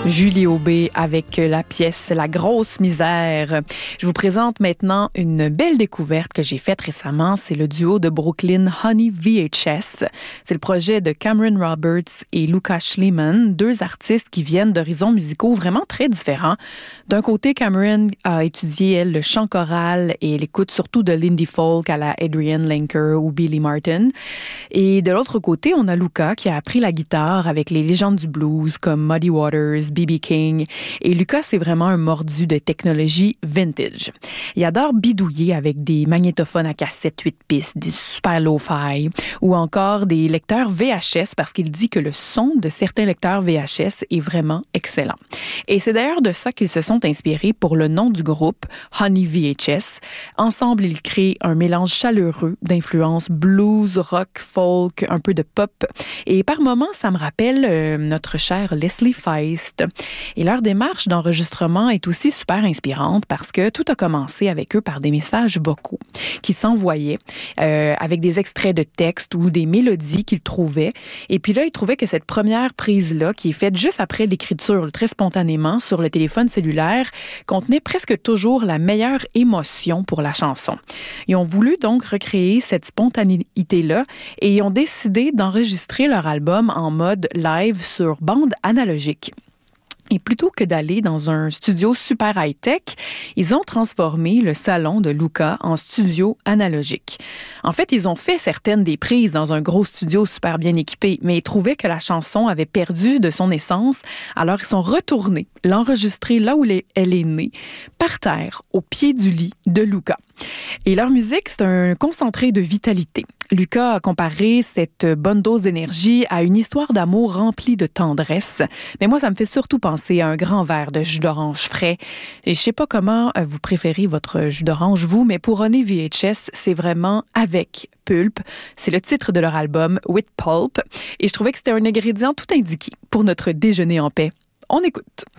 Julie Aubé avec la pièce La grosse misère. Je vous présente maintenant une belle découverte que j'ai faite récemment. C'est le duo de Brooklyn Honey VHS. C'est le projet de Cameron Roberts et Luca Schliemann, deux artistes qui viennent d'horizons musicaux vraiment très différents. D'un côté, Cameron a étudié, elle, le chant choral et elle écoute surtout de l'indie folk à la Adrian Lenker ou Billy Martin. Et de l'autre côté, on a Luca qui a appris la guitare avec les légendes du blues comme Muddy Waters, B.B. King. Et Lucas, c'est vraiment un mordu de technologie vintage. Il adore bidouiller avec des magnétophones à cassette 8 pistes, du super lo-fi ou encore des lecteurs VHS parce qu'il dit que le son de certains lecteurs VHS est vraiment excellent. Et c'est d'ailleurs de ça qu'ils se sont inspirés pour le nom du groupe, Honey VHS. Ensemble, ils créent un mélange chaleureux d'influences blues, rock, folk, un peu de pop. Et par moments, ça me rappelle notre cher Leslie Feist. Et leur démarche d'enregistrement est aussi super inspirante parce que tout a commencé avec eux par des messages vocaux qui s'envoyaient avec des extraits de textes ou des mélodies qu'ils trouvaient. Et puis là, ils trouvaient que cette première prise-là, qui est faite juste après l'écriture, très spontanément, sur le téléphone cellulaire, contenait presque toujours la meilleure émotion pour la chanson. Ils ont voulu donc recréer cette spontanéité-là et ils ont décidé d'enregistrer leur album en mode live sur bande analogique. Et plutôt que d'aller dans un studio super high-tech, ils ont transformé le salon de Luca en studio analogique. En fait, ils ont fait certaines des prises dans un gros studio super bien équipé, mais ils trouvaient que la chanson avait perdu de son essence, alors ils sont retournés l'enregistrer là où elle est née, par terre, au pied du lit de Luca. Et leur musique, c'est un concentré de vitalité. Luca a comparé cette bonne dose d'énergie à une histoire d'amour remplie de tendresse. Mais moi, ça me fait surtout penser à un grand verre de jus d'orange frais. Et je sais pas comment vous préférez votre jus d'orange, vous, mais pour Honey VHS, c'est vraiment avec pulpe. C'est le titre de leur album, With Pulp. Et je trouvais que c'était un ingrédient tout indiqué pour notre déjeuner en paix. On écoute.